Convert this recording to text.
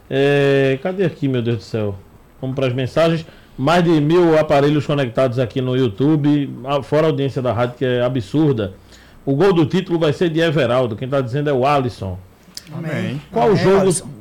Cadê aqui, meu Deus do céu? Vamos para as mensagens. Mais de 1.000 aparelhos conectados aqui no YouTube, fora a audiência da rádio, que é absurda. O gol do título vai ser de Everaldo. Quem está dizendo é o Alisson. Amém. Qual Amém, jogo? Alisson.